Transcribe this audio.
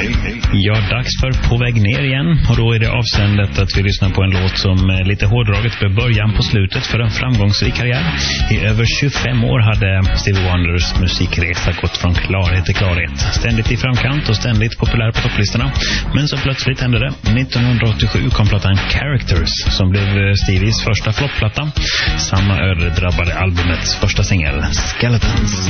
Ja, dags för På väg ner igen. Och då är det avsändet att vi lyssnar på en låt som lite hårdraget blev början på slutet för en framgångsrik karriär. I över 25 år hade Stevie Wonders musikresa gått från klarhet till klarhet. Ständigt i framkant och ständigt populär på topplistorna. Men så plötsligt hände det. 1987 kom plattan Characters som blev Stevies första floppplatta. Samma öde drabbade albumets första singel, Skeletons.